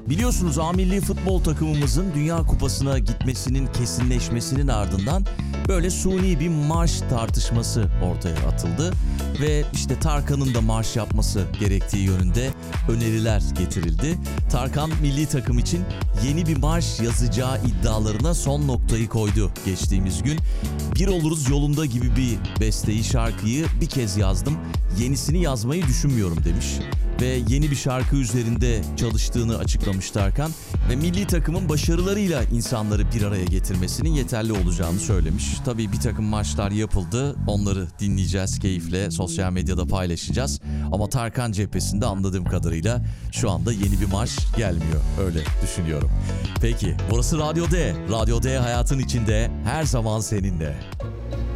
Biliyorsunuz A Milli Futbol takımımızın Dünya Kupası'na gitmesinin kesinleşmesinin ardından böyle suni bir marş tartışması ortaya atıldı. Ve işte Tarkan'ın da marş yapması gerektiği yönünde öneriler getirildi. Tarkan milli takım için yeni bir marş yazacağı iddialarına son noktayı koydu geçtiğimiz gün. Bir oluruz yolunda gibi bir besteyi, şarkıyı bir kez yazdım. Yenisini yazmayı düşünmüyorum demiş. Ve yeni bir şarkı üzerinde çalıştığını açıklamış Tarkan. Ve milli takımın başarılarıyla insanları bir araya getirmesinin yeterli olacağını söylemiş. Tabii bir takım maçlar yapıldı. Onları dinleyeceğiz keyifle. Sosyal medyada paylaşacağız. Ama Tarkan cephesinde anladığım kadarıyla şu anda yeni bir marş gelmiyor. Öyle düşünüyorum. Peki burası Radyo D. Radyo D hayatın içinde her zaman seninle.